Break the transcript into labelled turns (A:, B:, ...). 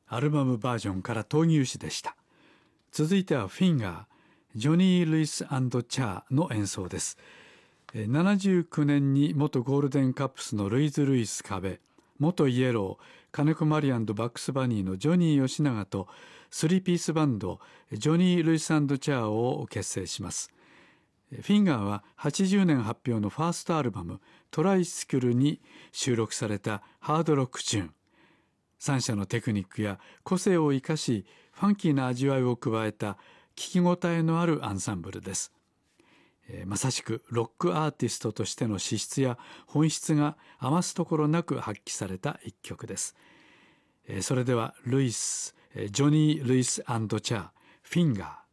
A: アルバムバージョンから闘牛士でした。続いてはフィンガー、ジョニー・ルイス&チャーの演奏です。79年に元ゴールデンカップスのルイズ・ルイス壁、元イエロー、金子マリアンド・バックスバニーのジョニー吉永と3ピースバンドジョニー・ルイス&チャーを結成します。フィンガーは80年発表のファーストアルバムトライスクルに収録されたハードロックチューン。3社のテクニックや個性を生かしファンキーな味わいを加えた聞き応えのあるアンサンブルです。まさしくロックアーティストとしての資質や本質が余すところなく発揮された一曲です。それではジョニー・ルイス&チャー、フィンガー。